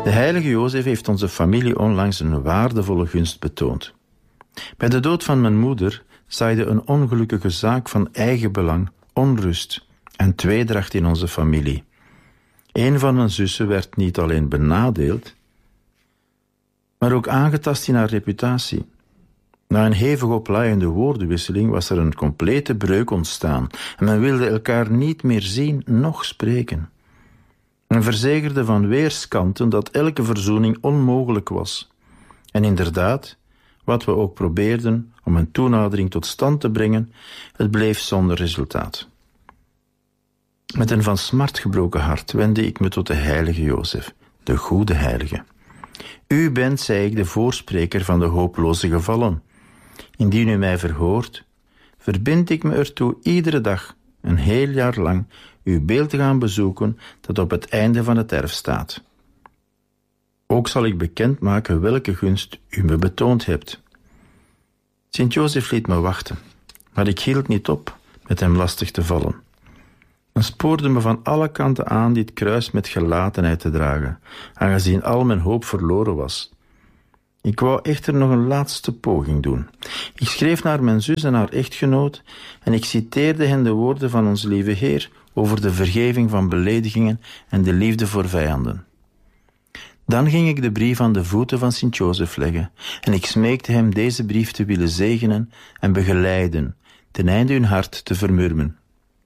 De heilige Jozef heeft onze familie onlangs een waardevolle gunst betoond. Bij de dood van mijn moeder zaaide een ongelukkige zaak van eigen belang onrust en tweedracht in onze familie. Een van mijn zussen werd niet alleen benadeeld, maar ook aangetast in haar reputatie. Na een hevig oplaaiende woordenwisseling was er een complete breuk ontstaan en men wilde elkaar niet meer zien, noch spreken. Men verzekerde van weerskanten dat elke verzoening onmogelijk was. En inderdaad, wat we ook probeerden om een toenadering tot stand te brengen, het bleef zonder resultaat. Met een van smart gebroken hart wendde ik me tot de heilige Jozef, de goede heilige. U bent, zei ik, de voorspreker van de hopeloze gevallen. Indien u mij verhoort, verbind ik me ertoe iedere dag, een heel jaar lang, uw beeld te gaan bezoeken dat op het einde van het erf staat. Ook zal ik bekendmaken welke gunst u me betoond hebt. Sint Jozef liet me wachten, maar ik hield niet op met hem lastig te vallen. En spoorde me van alle kanten aan dit kruis met gelatenheid te dragen, aangezien al mijn hoop verloren was. Ik wou echter nog een laatste poging doen. Ik schreef naar mijn zus en haar echtgenoot en ik citeerde hen de woorden van ons lieve Heer over de vergeving van beledigingen en de liefde voor vijanden. Dan ging ik de brief aan de voeten van Sint Jozef leggen en ik smeekte hem deze brief te willen zegenen en begeleiden, ten einde hun hart te vermurmen.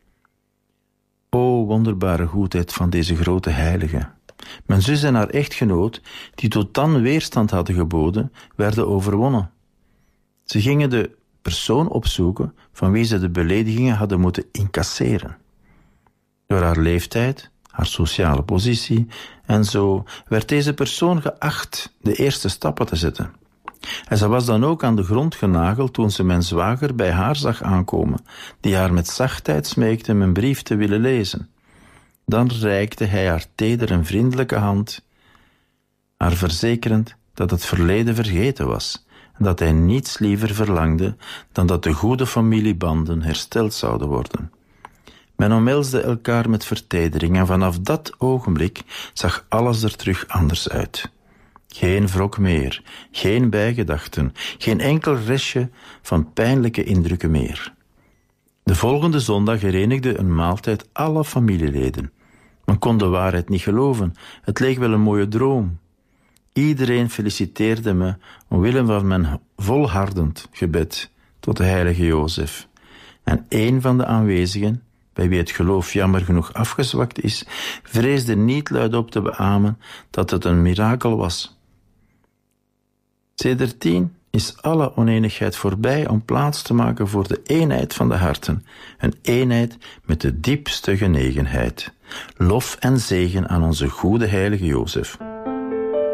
O wonderbare goedheid van deze grote heilige! Mijn zus en haar echtgenoot, die tot dan weerstand hadden geboden, werden overwonnen. Ze gingen de persoon opzoeken van wie ze de beledigingen hadden moeten incasseren. Door haar leeftijd, haar sociale positie en zo werd deze persoon geacht de eerste stappen te zetten. En ze was dan ook aan de grond genageld toen ze mijn zwager bij haar zag aankomen, die haar met zachtheid smeekte mijn brief te willen lezen. Dan reikte hij haar teder en vriendelijke hand, haar verzekerend dat het verleden vergeten was en dat hij niets liever verlangde dan dat de goede familiebanden hersteld zouden worden. Men omhelsde elkaar met vertedering en vanaf dat ogenblik zag alles er terug anders uit. Geen wrok meer, geen bijgedachten, geen enkel restje van pijnlijke indrukken meer. De volgende zondag herenigde een maaltijd alle familieleden. Men kon de waarheid niet geloven, het leek wel een mooie droom. Iedereen feliciteerde me omwille van mijn volhardend gebed tot de heilige Jozef. En een van de aanwezigen, bij wie het geloof jammer genoeg afgezwakt is, vreesde niet luidop te beamen dat het een mirakel was. Sedertdien is alle oneenigheid voorbij om plaats te maken voor de eenheid van de harten, een eenheid met de diepste genegenheid. Lof en zegen aan onze goede heilige Jozef.